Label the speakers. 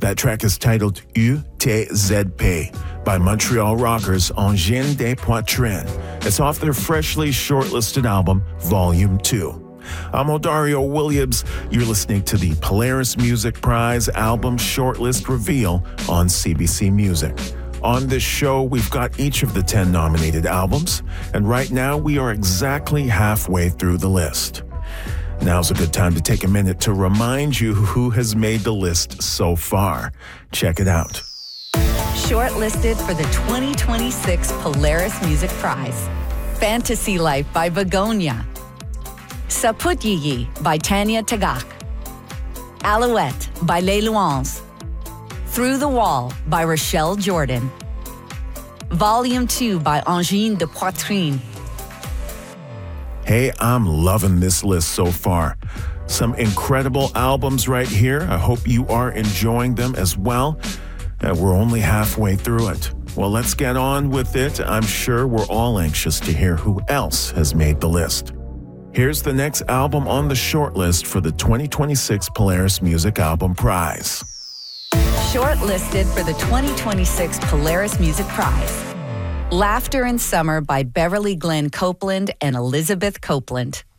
Speaker 1: That track is titled UTZP by Montreal rockers Engine des Poitrines. It's off their freshly shortlisted album, Volume 2. I'm Odario Williams. You're listening to the Polaris Music Prize album shortlist reveal on CBC Music. On this show, we've got each of the 10 nominated albums, and right now we are exactly halfway through the list. Now's a good time to take a minute to remind you who has made the list so far. Check it out.
Speaker 2: Shortlisted for the 2026 Polaris Music Prize. Fantasy Life by Begonia. Saput Yi by Tanya Tagaq. Alouette by Les Louanges. Through the Wall by Rochelle Jordan. Volume 2 by Engine des Poitrines.
Speaker 1: Hey, I'm loving this list so far. Some incredible albums right here. I hope you are enjoying them as well. We're only halfway through it. Well, let's get on with it. I'm sure we're all anxious to hear who else has made the list. Here's the next album on the shortlist for the 2026 Polaris Music Album Prize.
Speaker 2: Shortlisted for the 2026 Polaris Music Prize. Laughter in Summer by Beverly Glenn Copeland and Elizabeth Copeland.